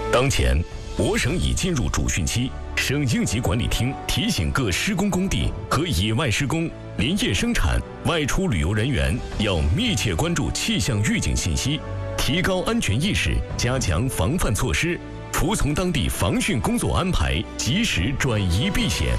当前，我省已进入主汛期，省应急管理厅提醒各施工工地和野外施工、林业生产、外出旅游人员要密切关注气象预警信息，提高安全意识，加强防范措施，服从当地防汛工作安排，及时转移避险。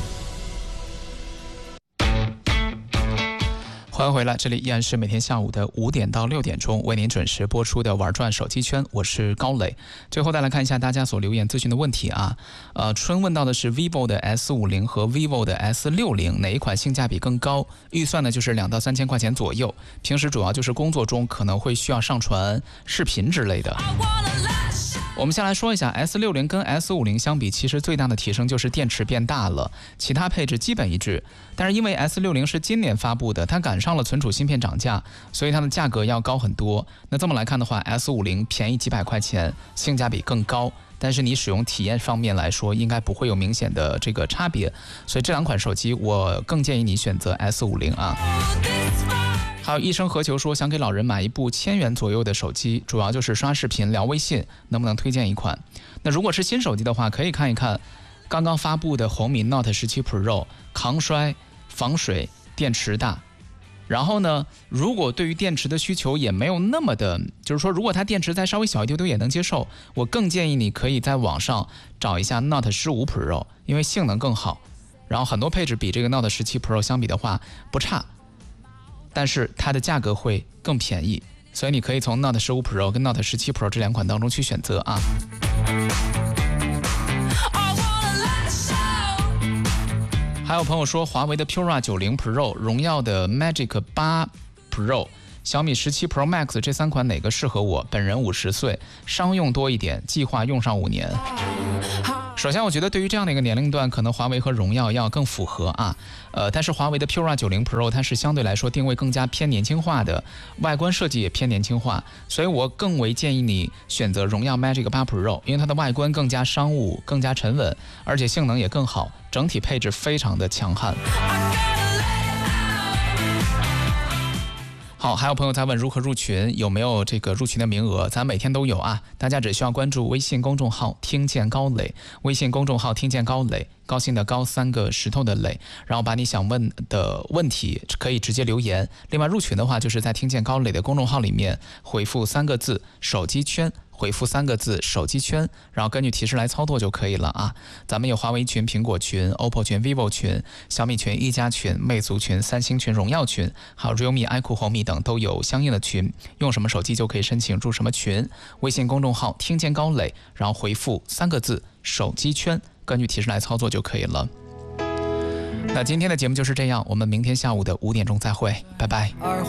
欢迎回来，这里依然是每天下午的5点到6点钟为您准时播出的玩转手机圈，我是高磊。最后再来看一下大家所留言咨询的问题啊。春问到的是 vivo 的 S50 和 vivo 的 S60 哪一款性价比更高？预算呢就是2到3千块钱左右，平时主要就是工作中可能会需要上传视频之类的。我们先来说一下 S60 跟 S50 相比，其实最大的提升就是电池变大了，其他配置基本一致。但是因为 S60 是今年发布的，它赶上了存储芯片涨价，所以它的价格要高很多。那这么来看的话， S50 便宜几百块钱，性价比更高，但是你使用体验方面来说应该不会有明显的这个差别，所以这两款手机我更建议你选择 S50 啊。还有一生何求说想给老人买一部1000元左右的手机，主要就是刷视频聊微信，能不能推荐一款？那如果是新手机的话，可以看一看刚刚发布的红米 Note 17 Pro， 抗摔、防水、电池大。然后呢，如果对于电池的需求也没有那么的，就是说如果它电池再稍微小一丢丢也能接受，我更建议你可以在网上找一下 Note 15 Pro， 因为性能更好，然后很多配置比这个 Note 17 Pro 相比的话不差，但是它的价格会更便宜，所以你可以从 Note 15 Pro 跟 Note 17 Pro 这两款当中去选择啊。还有朋友说华为的 Pura 90 Pro、 荣耀的 Magic 8 Pro、 小米17 Pro Max 这3款哪个适合我？本人50岁，商用多一点，计划用上5年。首先我觉得对于这样的一个年龄段，可能华为和荣耀要更符合啊。但是华为的 Pura 90 Pro 它是相对来说定位更加偏年轻化的，外观设计也偏年轻化，所以我更为建议你选择荣耀 Magic 8 Pro， 因为它的外观更加商务，更加沉稳，而且性能也更好，整体配置非常的强悍。好，还有朋友在问如何入群，有没有这个入群的名额？咱每天都有啊，大家只需要关注微信公众号听见高磊，微信公众号听见高磊，高兴的高3个石头的磊，然后把你想问的问题可以直接留言。另外入群的话，就是在听见高磊的公众号里面回复3个字手机圈，回复3个字手机圈，然后根据提示来操作就可以了啊。咱们有华为群、苹果群、OPPO 群、vivo 群、小米群、一加群、魅族群、三星群、荣耀群，还有 realme、iQOO、红米等都有相应的群，用什么手机就可以申请入什么群。微信公众号听见高磊，然后回复3个字手机圈，根据提示来操作就可以了。那今天的节目就是这样，我们明天下午的5点钟再会，拜拜。